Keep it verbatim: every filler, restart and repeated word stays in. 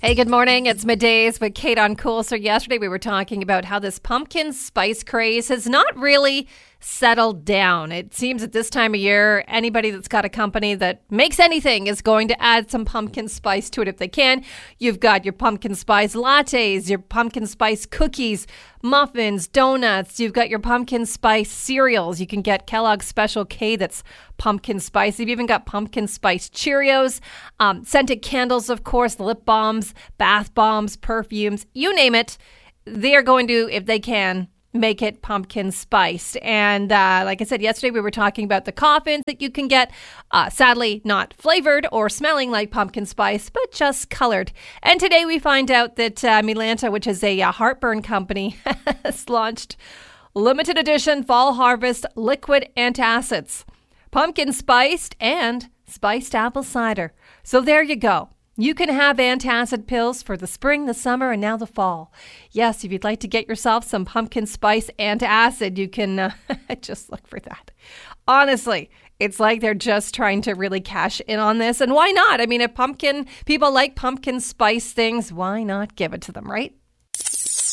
Hey, good morning. It's Middays with Kate on Cool. So yesterday we were talking about how this pumpkin spice craze has not really settled down. It seems at this time of year, anybody that's got a company that makes anything is going to add some pumpkin spice to it if they can. You've got your pumpkin spice lattes, your pumpkin spice cookies, muffins, donuts. You've got your pumpkin spice cereals. You can get Kellogg's Special K that's pumpkin spice. You've even got pumpkin spice Cheerios, um, scented candles, of course, lip balms, bath bombs, perfumes, you name it. They are going to, if they can, make it pumpkin spiced. And uh, like I said, yesterday we were talking about the coffins that you can get, uh, sadly not flavored or smelling like pumpkin spice, but just colored. And today we find out that uh, Mylanta, which is a uh, heartburn company, has launched limited edition fall harvest liquid antacids, pumpkin spiced and spiced apple cider. So there you go. You can have antacid pills for the spring, the summer, and now the fall. Yes, if you'd like to get yourself some pumpkin spice antacid, you can uh, just look for that. Honestly, it's like they're just trying to really cash in on this. And why not? I mean, if pumpkin people like pumpkin spice things, why not give it to them, right?